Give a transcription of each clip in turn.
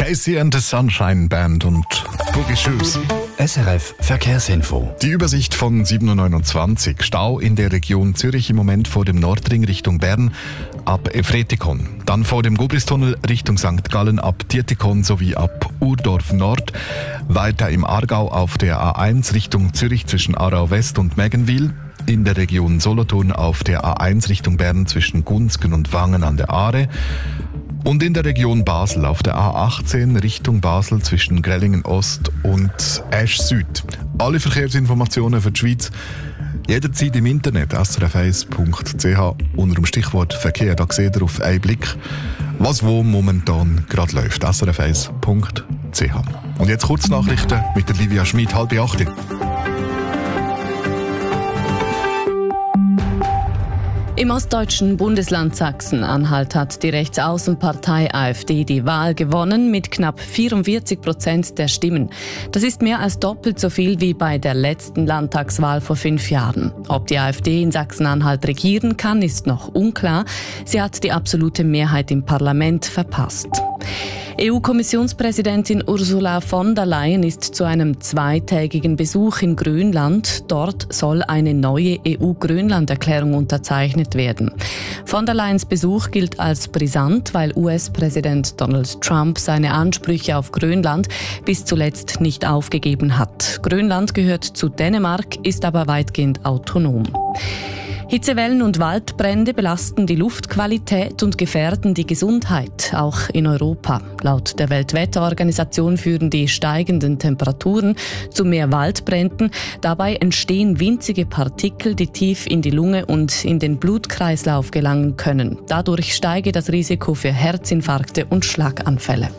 Casey and the Sunshine Band und Boogie Shoes. SRF Verkehrsinfo. Die Übersicht von 7.29 Uhr. Stau in der Region Zürich im Moment vor dem Nordring Richtung Bern ab Efretikon. Dann vor dem Gubristunnel Richtung St. Gallen ab Dietikon sowie ab Urdorf Nord. Weiter im Aargau auf der A1 Richtung Zürich zwischen Aarau West und Meggenwil. In der Region Solothurn auf der A1 Richtung Bern zwischen Gunzgen und Wangen an der Aare. Und in der Region Basel auf der A18 Richtung Basel zwischen Grellingen Ost und Esch Süd. Alle Verkehrsinformationen für die Schweiz jederzeit im Internet srf1.ch unter dem Stichwort Verkehr. Da seht ihr auf einen Blick, was wo momentan gerade läuft. srf1.ch. Und jetzt Kurznachrichten mit der Livia Schmid, 7:30. Im ostdeutschen Bundesland Sachsen-Anhalt hat die Rechtsaußenpartei AfD die Wahl gewonnen mit knapp 44% der Stimmen. Das ist mehr als doppelt so viel wie bei der letzten Landtagswahl vor 5 Jahren. Ob die AfD in Sachsen-Anhalt regieren kann, ist noch unklar. Sie hat die absolute Mehrheit im Parlament verpasst. EU-Kommissionspräsidentin Ursula von der Leyen ist zu einem 2-tägigen Besuch in Grönland. Dort soll eine neue EU-Grönland-Erklärung unterzeichnet werden. Von der Leyens Besuch gilt als brisant, weil US-Präsident Donald Trump seine Ansprüche auf Grönland bis zuletzt nicht aufgegeben hat. Grönland gehört zu Dänemark, ist aber weitgehend autonom. Hitzewellen und Waldbrände belasten die Luftqualität und gefährden die Gesundheit, auch in Europa. Laut der Weltwetterorganisation führen die steigenden Temperaturen zu mehr Waldbränden. Dabei entstehen winzige Partikel, die tief in die Lunge und in den Blutkreislauf gelangen können. Dadurch steige das Risiko für Herzinfarkte und Schlaganfälle.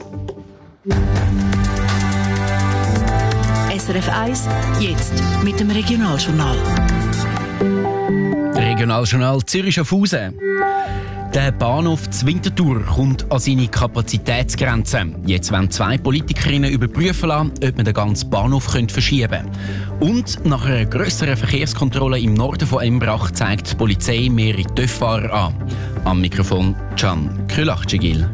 SRF 1, jetzt mit dem Regionaljournal. Regionaljournal Zürich-Schaffhausen. Der Bahnhof Zwintertour kommt an seine Kapazitätsgrenze. Jetzt wollen 2 Politikerinnen überprüfen lassen, ob man den ganzen Bahnhof verschieben könnte. Und nach einer grösseren Verkehrskontrolle im Norden von Embrach zeigt die Polizei mehrere TÜV-Fahrer an. Am Mikrofon Can Krülach-Cegil.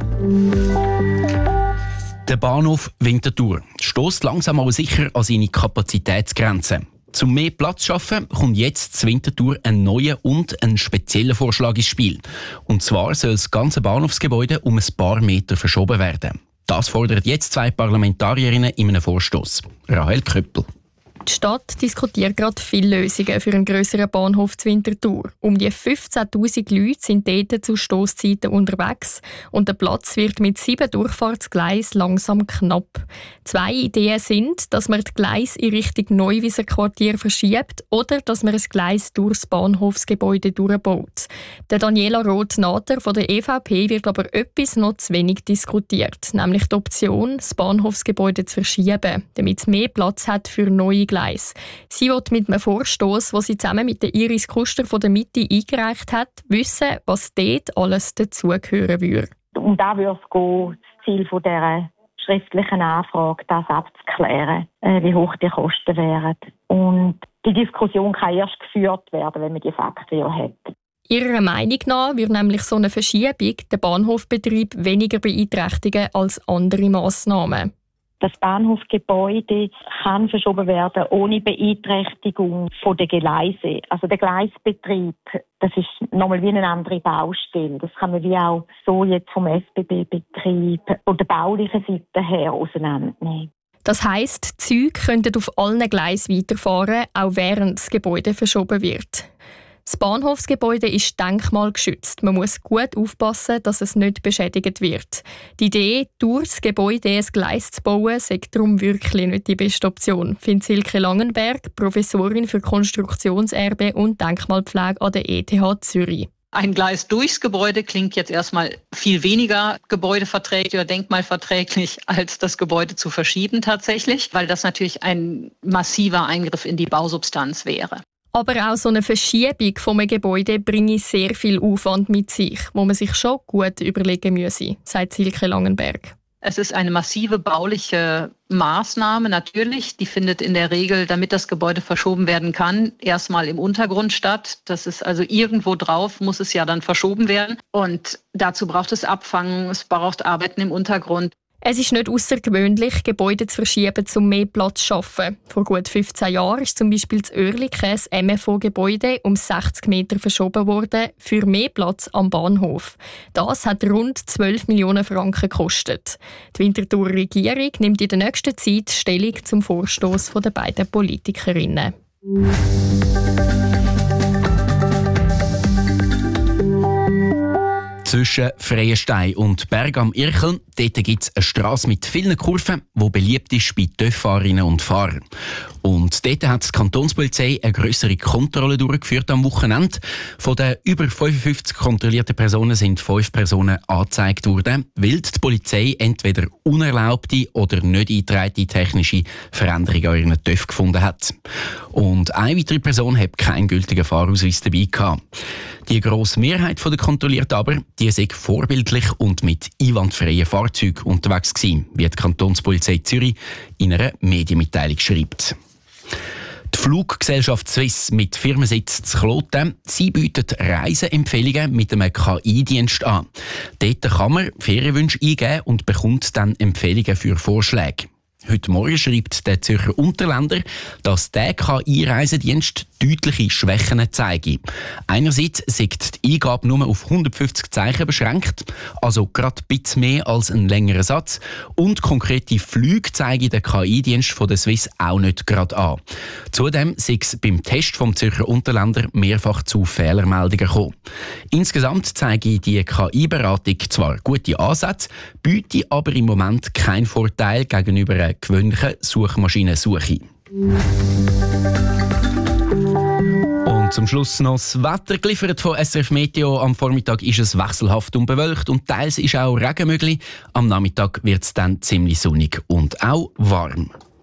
Der Bahnhof Winterthur stösst langsam aber sicher an seine Kapazitätsgrenze. Um mehr Platz zu schaffen, kommt jetzt zur Winterthur ein neuer und ein spezieller Vorschlag ins Spiel. Und zwar soll das ganze Bahnhofsgebäude um ein paar Meter verschoben werden. Das fordern jetzt 2 Parlamentarierinnen in einem Vorstoss. Rahel Köppel. Die Stadt diskutiert gerade viele Lösungen für einen grösseren Bahnhof zu Winterthur. Um die 15'000 Leute sind dort zu Stosszeiten unterwegs und der Platz wird mit 7 Durchfahrtsgleisen langsam knapp. 2 Ideen sind, dass man die Gleise in Richtung Neuwieser Quartier verschiebt oder dass man ein Gleis durchs Bahnhofsgebäude durchbaut. Der Daniela Roth-Natter von der EVP wird aber etwas noch zu wenig diskutiert, nämlich die Option, das Bahnhofsgebäude zu verschieben, damit es mehr Platz hat für neue Gleise. Sie will mit einem Vorstoss, den sie zusammen mit der Iris Kuster von der Mitte eingereicht hat, wissen, was dort alles dazugehören würde. Um das würde es gehen, das Ziel dieser schriftlichen Anfrage, das abzuklären, wie hoch die Kosten wären. Und die Diskussion kann erst geführt werden, wenn man die Fakten hat. Ihrer Meinung nach würde nämlich so eine Verschiebung den Bahnhofbetrieb weniger beeinträchtigen als andere Massnahmen. Das Bahnhofgebäude kann verschoben werden ohne Beeinträchtigung der Gleise. Also der Gleisbetrieb, das ist nochmal wie eine andere Baustelle. Das kann man wie auch so jetzt vom SBB-Betrieb von der baulichen Seite her auseinandernehmen. Das heisst, die Züge könnten auf allen Gleisen weiterfahren, auch während das Gebäude verschoben wird. Das Bahnhofsgebäude ist denkmalgeschützt. Man muss gut aufpassen, dass es nicht beschädigt wird. Die Idee, durch das Gebäude ein Gleis zu bauen, sei darum wirklich nicht die beste Option, findet Silke Langenberg, Professorin für Konstruktionserbe und Denkmalpflege an der ETH Zürich. Ein Gleis durchs Gebäude klingt jetzt erstmal viel weniger gebäudeverträglich oder denkmalverträglich, als das Gebäude zu verschieben tatsächlich, weil das natürlich ein massiver Eingriff in die Bausubstanz wäre. Aber auch so eine Verschiebung von einem Gebäude bringe sehr viel Aufwand mit sich, wo man sich schon gut überlegen müsse, sagt Silke Langenberg. Es ist eine massive bauliche Maßnahme natürlich. Die findet in der Regel, damit das Gebäude verschoben werden kann, erstmal im Untergrund statt. Das ist also irgendwo drauf, muss es ja dann verschoben werden. Und dazu braucht es Abfangen, es braucht Arbeiten im Untergrund. Es ist nicht außergewöhnlich, Gebäude zu verschieben, um mehr Platz zu schaffen. Vor gut 15 Jahren ist zum Beispiel das Oerlikon, das MFO-Gebäude, um 60 Meter verschoben worden für mehr Platz am Bahnhof. Das hat rund 12 Millionen Franken gekostet. Die Winterthurer Regierung nimmt in der nächsten Zeit Stellung zum Vorstoss der beiden Politikerinnen. Zwischen Freienstein und Berg am Ircheln gibt es eine Strasse mit vielen Kurven, die beliebt ist bei TÜV-Fahrerinnen und Fahrern. Und dort hat die Kantonspolizei eine grössere Kontrolle durchgeführt am Wochenende. Von den über 55 kontrollierten Personen sind 5 Personen angezeigt worden, weil die Polizei entweder unerlaubte oder nicht eingetragene technische Veränderungen an ihren TÜV gefunden hat. Und eine weitere Person hat keinen gültigen Fahrausweis dabei gehabt. Die grosse Mehrheit der Kontrollierten aber, die sei vorbildlich und mit einwandfreien Fahrzeugen unterwegs gewesen, wie die Kantonspolizei Zürich in einer Medienmitteilung schreibt. Die Fluggesellschaft Swiss mit Firmensitz zu Kloten, sie bietet Reiseempfehlungen mit einem KI-Dienst an. Dort kann man Ferienwünsche eingeben und bekommt dann Empfehlungen für Vorschläge. Heute Morgen schreibt der Zürcher Unterländer, dass der KI-Reisedienst deutliche Schwächen zeige. Einerseits sei die Eingabe nur auf 150 Zeichen beschränkt, also gerade ein bisschen mehr als ein längerer Satz. Und konkrete Flüge zeige der KI-Dienst von der Swiss auch nicht gerade an. Zudem sei es beim Test vom Zürcher Unterländer mehrfach zu Fehlermeldungen gekommen. Insgesamt zeige die KI-Beratung zwar gute Ansätze, biete aber im Moment keinen Vorteil gegenüber einer gewöhnlichen Suchmaschinensuche. Und zum Schluss noch das Wetter geliefert von SRF Meteo. Am Vormittag ist es wechselhaft und bewölkt und teils ist auch Regen möglich. Am Nachmittag wird es dann ziemlich sonnig und auch warm.